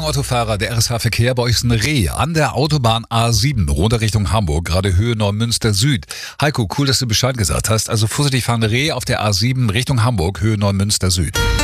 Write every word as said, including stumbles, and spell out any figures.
Achtung Autofahrer, der R S H-Verkehr, bei euch ist ein Reh an der Autobahn A sieben, runter Richtung Hamburg, gerade Höhe Neumünster Süd. Heiko, cool, dass du Bescheid gesagt hast. Also vorsichtig fahrende Reh auf der A sieben Richtung Hamburg, Höhe Neumünster Süd.